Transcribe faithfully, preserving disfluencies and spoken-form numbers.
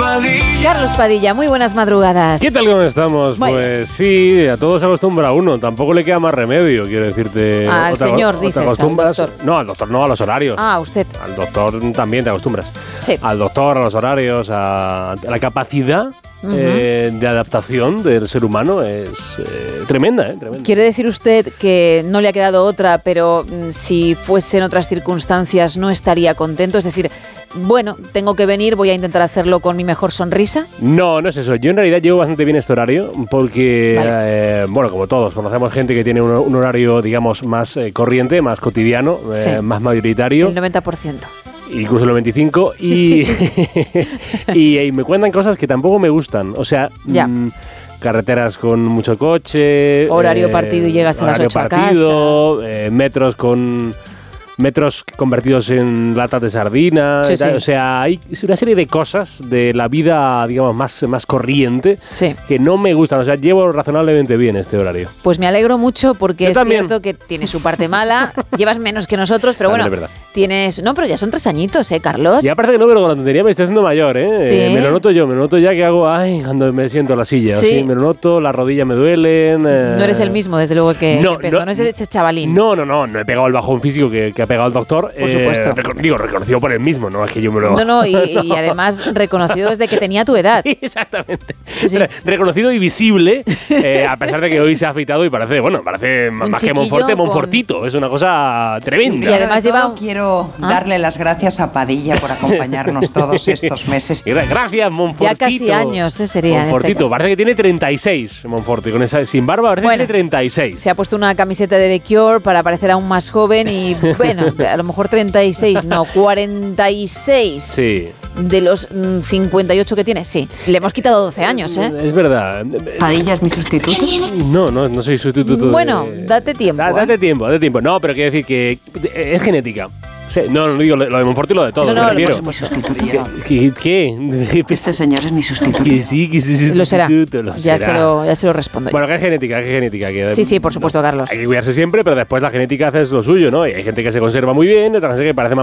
Padilla. Carlos Padilla, muy buenas madrugadas. ¿Qué tal, cómo estamos? Bueno. Pues sí, a todos se acostumbra uno, tampoco le queda más remedio, quiero decirte. Al Otra- señor, otra dices, acostumbras- al doctor. No, al doctor no, a los horarios. Ah, usted. Al doctor también te acostumbras. Sí. Al doctor, a los horarios, a, a la capacidad Ujú. eh, de adaptación del ser humano es eh, tremenda, ¿eh? Tremenda. ¿Quiere decir usted que no le ha quedado otra, pero mm, si fuesen otras circunstancias no estaría contento? Es decir, bueno, tengo que venir, voy a intentar hacerlo con mi mejor sonrisa. No, no es eso. Yo en realidad llevo bastante bien este horario porque, Vale. eh, bueno, como todos, conocemos gente que tiene un, un horario, digamos, más eh, corriente, más cotidiano, eh, Sí. más mayoritario. El noventa por ciento. Incluso el noventa y cinco y, y, y me cuentan cosas que tampoco me gustan. O sea, Ya. mm, carreteras con mucho coche, Horario partido y llegas a las horario ocho a partido, eh, metros con metros convertidos en latas de sardina, Sí, y tal. sí. O sea, hay una serie de cosas de la vida, digamos, más, más corriente Sí. que no me gustan. O sea, llevo razonablemente bien este horario. Pues me alegro mucho porque Yo es también. cierto que tiene su parte mala. Llevas menos que nosotros, pero También bueno, es verdad. tienes... No, pero ya son tres añitos, ¿eh, Carlos? Ya parece que no, pero con la tontería me estoy haciendo mayor, ¿eh? ¿Sí? Eh, me lo noto yo, me lo noto ya que hago, ay, cuando me siento en la silla. Sí. Sí. Me lo noto, las rodillas me duelen. eh. No eres el mismo, desde luego, que No, empezó. No, no, es ese chavalín. No, no, no, no he pegado el bajón físico que, que ha pegado el doctor. Por supuesto. reco- digo, reconocido por él mismo, no es que yo me lo... No, no, y, y además reconocido desde que tenía tu edad. Sí, exactamente. Sí, sí. Re- reconocido y visible, eh, a pesar de que hoy se ha afeitado y parece, bueno, parece Un más que chiquillo Monforte, con- Monfortito. Es una cosa tremenda. Y además de lleva todo, un- quiero ¿Ah? darle las gracias a Padilla por acompañarnos todos estos meses. Y gra- Gracias, Monfortito. Ya casi años, eh, sería en este Monfortito, caso. parece que tiene treinta y seis, Monforte. Con esa, sin barba, parece Bueno. que tiene treinta y seis. Se ha puesto una camiseta de The Cure para parecer aún más joven y, bueno, a lo mejor treinta y seis, no, cuarenta y seis Sí. de los mm, cincuenta y ocho que tiene, sí. Le hemos quitado doce años, ¿eh? Es verdad. Padilla es mi sustituto. No, no, no soy sustituto. de- Bueno, date tiempo, Da- ¿eh? date tiempo, date tiempo. No, pero quiero decir que eh, es genética. O sea, no, no digo lo lo de Monforte y lo de todo. No, no, me lo refiero. hemos sustituto. ¿Qué? ¿Qué? ¿Qué? Este señor es mi sustituto. Que sí, que sí, sí, Lo será. lo Ya se será. lo, ya se lo respondo yo. Bueno, que es genética, que es genética. Que Sí, sí, por supuesto, Carlos. Hay que cuidarse siempre, pero después la genética hace lo suyo, ¿no? Y hay gente que se conserva muy bien, otra gente que parece más